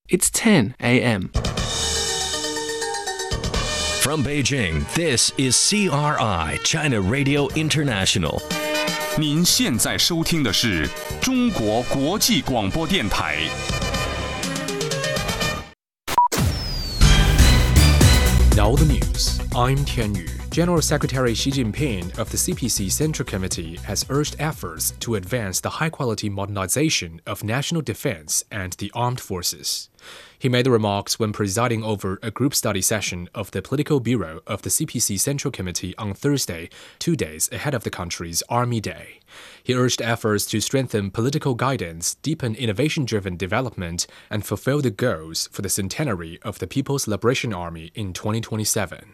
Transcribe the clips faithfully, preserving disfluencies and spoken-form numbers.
It's ten a.m. From Beijing, this is C R I, China Radio International. 您现在收听的是中国国际广播电台。 Now the news. I'm Tian Yu. General Secretary Xi Jinping of the C P C Central Committee has urged efforts to advance the high-quality modernization of national defense and the armed forces. He made the remarks when presiding over a group study session of the Political Bureau of the C P C Central Committee on Thursday, two days ahead of the country's Army Day. He urged efforts to strengthen political guidance, deepen innovation-driven development, and fulfill the goals for the centenary of the People's Liberation Army in twenty twenty-seven.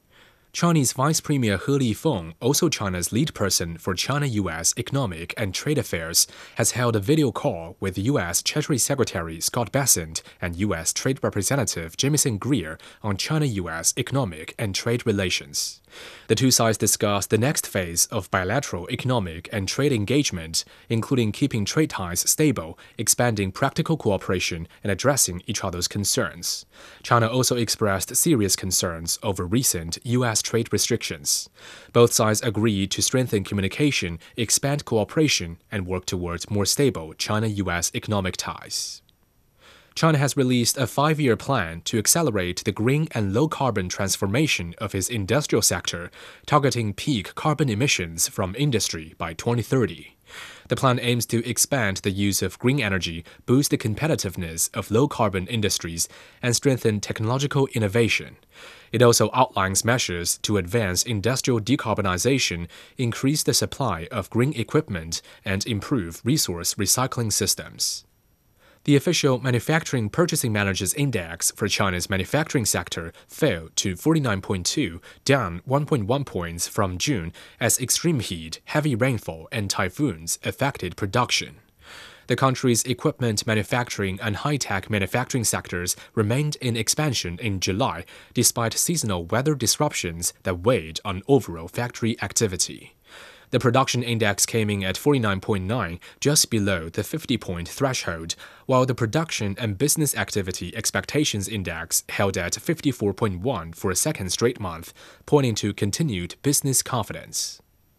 Chinese Vice Premier He Lifeng, also China's lead person for China-U S economic and trade affairs, has held a video call with U S Treasury Secretary Scott Bessent and U S Trade Representative Jamieson Greer on China-U S economic and trade relations. The two sides discussed the next phase of bilateral economic and trade engagement, including keeping trade ties stable, expanding practical cooperation, and addressing each other's concerns. China also expressed serious concerns over recent U S trade restrictions. Both sides agreed to strengthen communication, expand cooperation, and work towards more stable China-U S economic ties. China has released a five-year plan to accelerate the green and low-carbon transformation of its industrial sector, targeting peak carbon emissions from industry by twenty thirty. The plan aims to expand the use of green energy, boost the competitiveness of low-carbon industries, and strengthen technological innovation. It also outlines measures to advance industrial decarbonization, increase the supply of green equipment, and improve resource recycling systems. The official Manufacturing Purchasing Managers' Index for China's manufacturing sector fell to forty-nine point two, down one point one points from June as extreme heat, heavy rainfall, and typhoons affected production. The country's equipment manufacturing and high-tech manufacturing sectors remained in expansion in July, despite seasonal weather disruptions that weighed on overall factory activity. The production index came in at forty-nine point nine, just below the fifty-point threshold, while the production and business activity expectations index held at fifty-four point one for a second straight month, pointing to continued business confidence.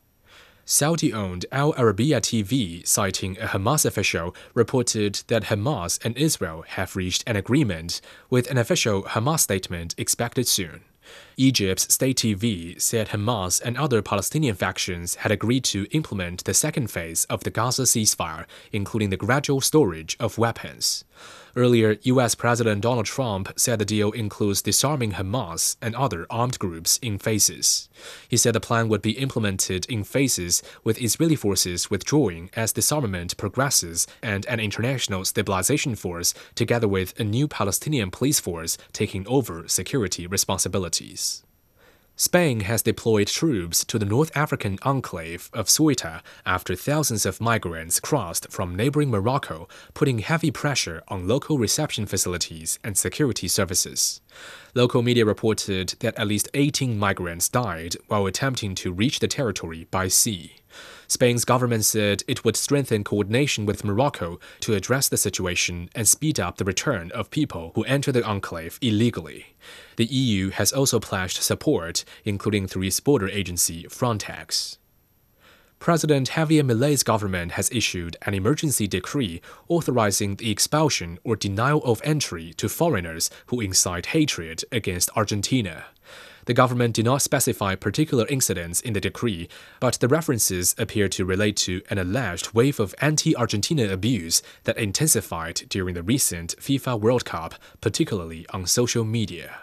Saudi-owned Al Arabiya T V, citing a Hamas official, reported that Hamas and Israel have reached an agreement, with an official Hamas statement expected soon. Egypt's state T V said Hamas and other Palestinian factions had agreed to implement the second phase of the Gaza ceasefire, including the gradual storage of weapons. Earlier, U S President Donald Trump said the deal includes disarming Hamas and other armed groups in phases. He said the plan would be implemented in phases, with Israeli forces withdrawing as disarmament progresses and an international stabilization force, together with a new Palestinian police force, taking over security responsibilities. Spain has deployed troops to the North African enclave of Ceuta after thousands of migrants crossed from neighboring Morocco, putting heavy pressure on local reception facilities and security services. Local media reported that at least eighteen migrants died while attempting to reach the territory by sea. Spain's government said it would strengthen coordination with Morocco to address the situation and speed up the return of people who enter the enclave illegally. The E U has also pledged support, including through its border agency Frontex. President Javier Milei's government has issued an emergency decree authorizing the expulsion or denial of entry to foreigners who incite hatred against Argentina. The government did not specify particular incidents in the decree, but the references appear to relate to an alleged wave of anti-Argentina abuse that intensified during the recent FIFA World Cup, particularly on social media.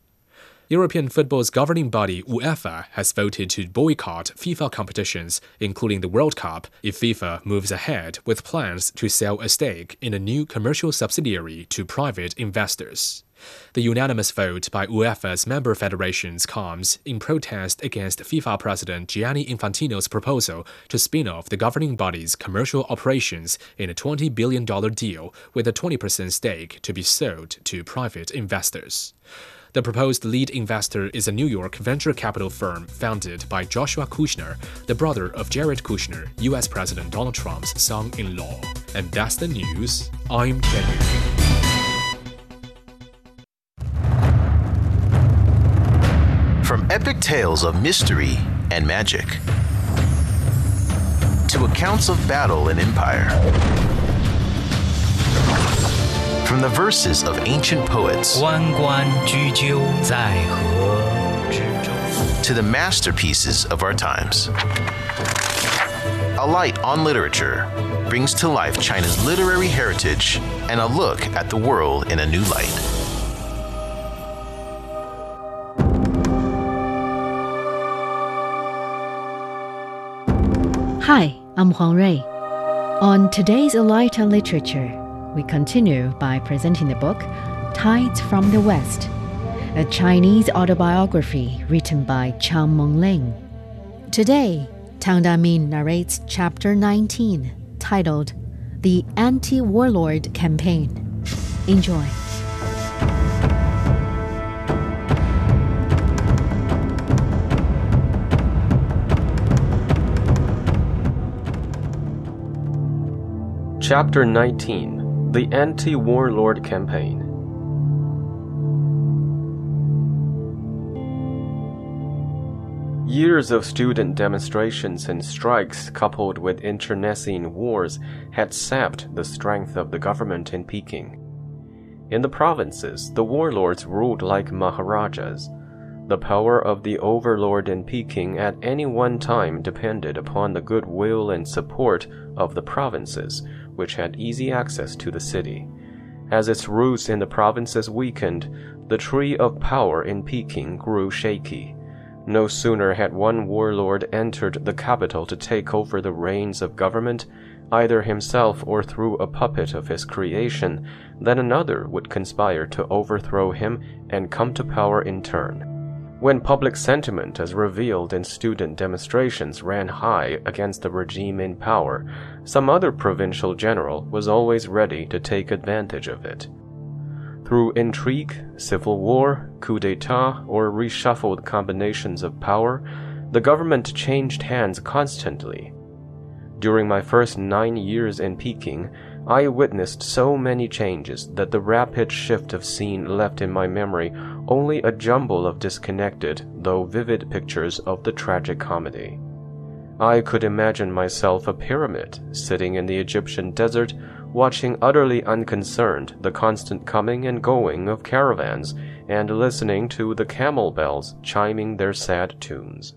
European football's governing body UEFA has voted to boycott FIFA competitions, including the World Cup, if FIFA moves ahead with plans to sell a stake in a new commercial subsidiary to private investors. The unanimous vote by UEFA's member federations comes in protest against FIFA President Gianni Infantino's proposal to spin off the governing body's commercial operations in a twenty billion dollars deal with a twenty percent stake to be sold to private investors. The proposed lead investor is a New York venture capital firm founded by Joshua Kushner, the brother of Jared Kushner, U S President Donald Trump's son-in-law. And that's the news. I'm Ken Yu. epic tales of mystery and magic, to accounts of battle and empire. From the verses of ancient poets 关关雎鸠，在河之洲 to the masterpieces of our times. A Light on Literature brings to life China's literary heritage and a look at the world in a new light. Hi, I'm Huang Rui. On today's A Light on Literature, we continue by presenting the book Tides from the West, a Chinese autobiography written by Chiang Meng-ling. Today, Tang Da-min narrates Chapter nineteen, titled The Anti-Warlord Campaign. Enjoy. Chapter nineteen, The Anti-Warlord Campaign. Years of student demonstrations and strikes coupled with internecine wars had sapped the strength of the government in Peking. In the provinces, the warlords ruled like maharajas. The power of the overlord in Peking at any one time depended upon the goodwill and support of the provinces, which had easy access to the city. As its roots in the provinces weakened, the tree of power in Peking grew shaky. No sooner had one warlord entered the capital to take over the reins of government, either himself or through a puppet of his creation, than another would conspire to overthrow him and come to power in turn. When public sentiment as revealed in student demonstrations ran high against the regime in power, some other provincial general was always ready to take advantage of it. Through intrigue, civil war, coup d'etat, or reshuffled combinations of power, the government changed hands constantly. During my first nine years in Peking, I witnessed so many changes that the rapid shift of scene left in my memory only a jumble of disconnected, though vivid pictures of the tragic comedy. I could imagine myself a pyramid, sitting in the Egyptian desert, watching utterly unconcerned the constant coming and going of caravans and listening to the camel bells chiming their sad tunes.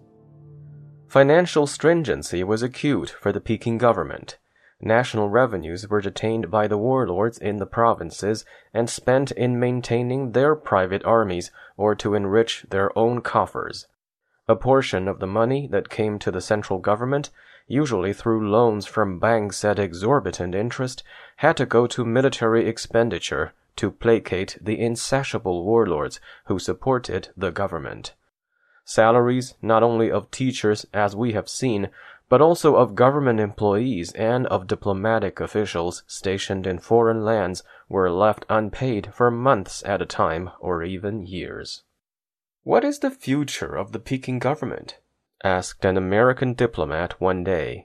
Financial stringency was acute for the Peking government. National revenues were detained by the warlords in the provinces and spent in maintaining their private armies or to enrich their own coffers. A portion of the money that came to the central government, usually through loans from banks at exorbitant interest, had to go to military expenditure to placate the insatiable warlords who supported the government. Salaries not only of teachers, as we have seen, but also of government employees and of diplomatic officials stationed in foreign lands were left unpaid for months at a time or even years. "What is the future of the Peking government?" asked an American diplomat one day.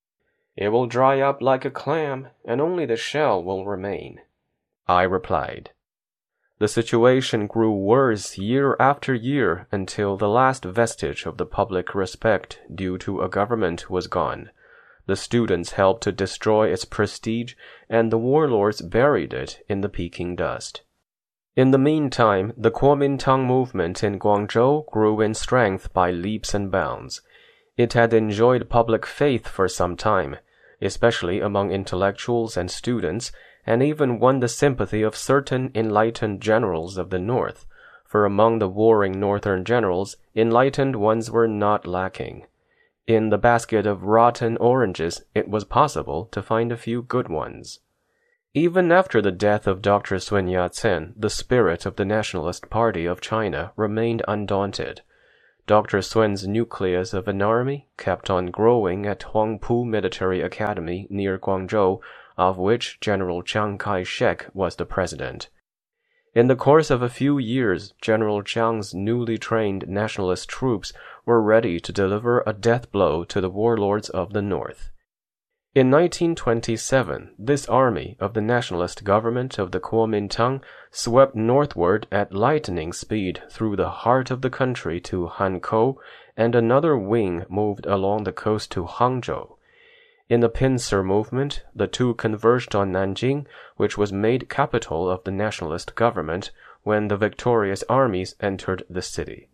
"It will dry up like a clam, and only the shell will remain," I replied. The situation grew worse year after year until the last vestige of the public respect due to a government was gone. The students helped to destroy its prestige, and the warlords buried it in the Peking dust. In the meantime, the Kuomintang movement in Guangzhou grew in strength by leaps and bounds. It had enjoyed public faith for some time, especially among intellectuals and students, and even won the sympathy of certain enlightened generals of the north, for among the warring northern generals, enlightened ones were not lacking. In the basket of rotten oranges, it was possible to find a few good ones. Even after the death of Doctor Sun Yat-sen, the spirit of the Nationalist Party of China remained undaunted. Doctor Sun's nucleus of an army kept on growing at Huangpu Military Academy near Guangzhou, of which General Chiang Kai-shek was the president. In the course of a few years, General Chiang's newly trained nationalist troops were ready to deliver a death blow to the warlords of the north. In nineteen twenty-seven, this army of the nationalist government of the Kuomintang swept northward at lightning speed through the heart of the country to Hankou, and another wing moved along the coast to Hangzhou. In the pincer movement, the two converged on Nanjing, which was made capital of the nationalist government when the victorious armies entered the city.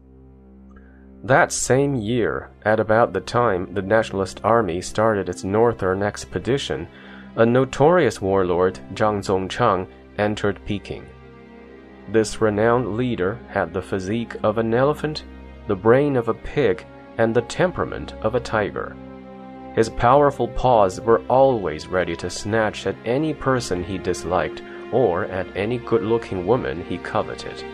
That same year, at about the time the Nationalist Army started its northern expedition, a notorious warlord, Zhang Zongchang, entered Peking. This renowned leader had the physique of an elephant, the brain of a pig, and the temperament of a tiger. His powerful paws were always ready to snatch at any person he disliked or at any good-looking woman he coveted.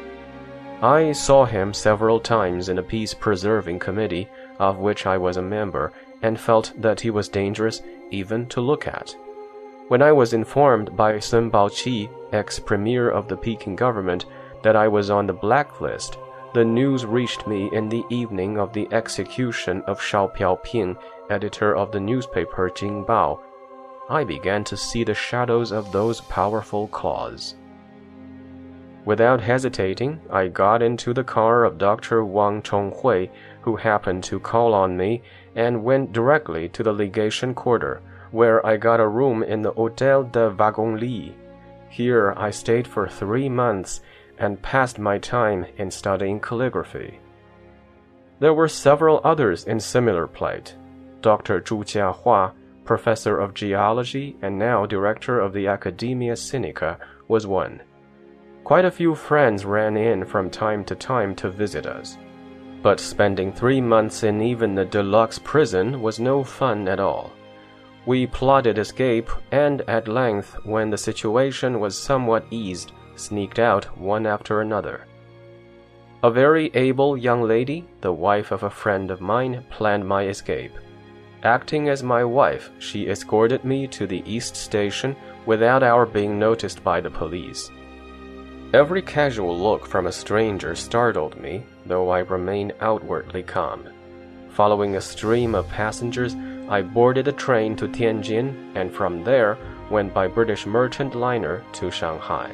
I saw him several times in a peace-preserving committee, of which I was a member, and felt that he was dangerous even to look at. When I was informed by Sun Baoqi, ex-premier of the Peking government, that I was on the blacklist, the news reached me in the evening of the execution of Shao Piaoping, editor of the newspaper Jingbao. I began to see the shadows of those powerful claws. Without hesitating, I got into the car of Doctor Wang Chonghui, who happened to call on me, and went directly to the legation quarter, where I got a room in the Hôtel de Wagon-Lit. Here I stayed for three months and passed my time in studying calligraphy. There were several others in similar plight. Doctor Zhu Jiahua, professor of geology and now director of the Academia Sinica, was one. Quite a few friends ran in from time to time to visit us. But spending three months in even the deluxe prison was no fun at all. We plotted escape and at length, when the situation was somewhat eased, sneaked out one after another. A very able young lady, the wife of a friend of mine, planned my escape. Acting as my wife, she escorted me to the East Station without our being noticed by the police. Every casual look from a stranger startled me, though I remained outwardly calm. Following a stream of passengers, I boarded a train to Tianjin and from there went by British merchant liner to Shanghai.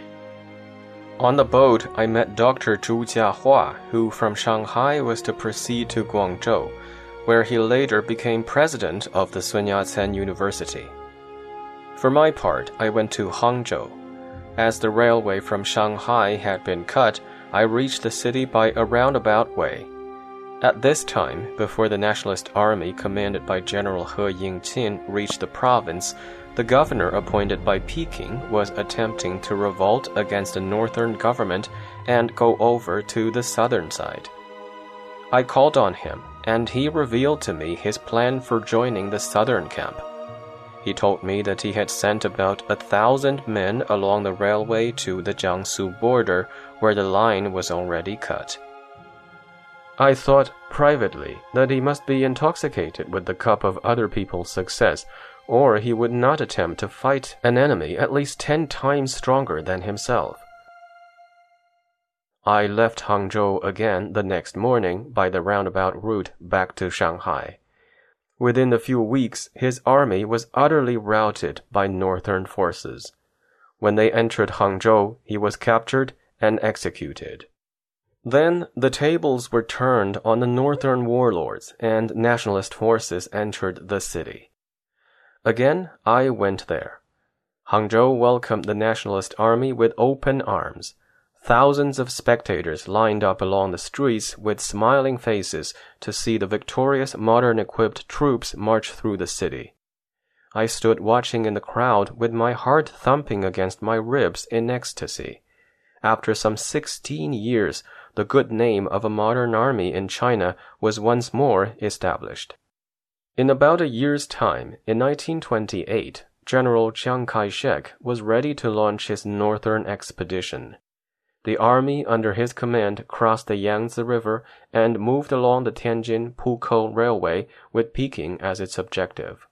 On the boat, I met Doctor Zhu Jiahua, who from Shanghai was to proceed to Guangzhou, where he later became president of the Sun Yat-sen University. For my part, I went to Hangzhou. As the railway from Shanghai had been cut, I reached the city by a roundabout way. At this time, before the Nationalist Army commanded by General He Yingqin reached the province, the governor appointed by Peking was attempting to revolt against the northern government and go over to the southern side. I called on him, and he revealed to me his plan for joining the southern camp. He told me that he had sent about a thousand men along the railway to the Jiangsu border, where the line was already cut. I thought, privately, that he must be intoxicated with the cup of other people's success, or he would not attempt to fight an enemy at least ten times stronger than himself. I left Hangzhou again the next morning by the roundabout route back to Shanghai. Within a few weeks, his army was utterly routed by northern forces. When they entered Hangzhou, he was captured and executed. Then the tables were turned on the northern warlords, and nationalist forces entered the city. Again, I went there. Hangzhou welcomed the nationalist army with open arms. Thousands of spectators lined up along the streets with smiling faces to see the victorious modern-equipped troops march through the city. I stood watching in the crowd with my heart thumping against my ribs in ecstasy. After some sixteen years, the good name of a modern army in China was once more established. In about a year's time, in nineteen twenty-eight, General Chiang Kai-shek was ready to launch his northern expedition. The army under his command crossed the Yangtze River and moved along the Tianjin-Pukou Railway with Peking as its objective.